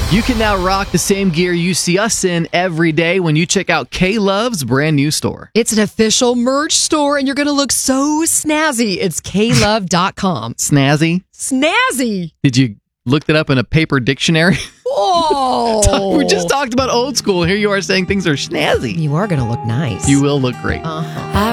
You can now rock the same gear you see us in every day when you check out K-Love's brand new store. It's an official merch store, and you're going to look so snazzy. It's klove.com. Snazzy? Snazzy! Did you look that up in a paper dictionary? Whoa! We just talked about old school. Here you are saying things are snazzy. You are going to look nice. You will look great. Uh-huh.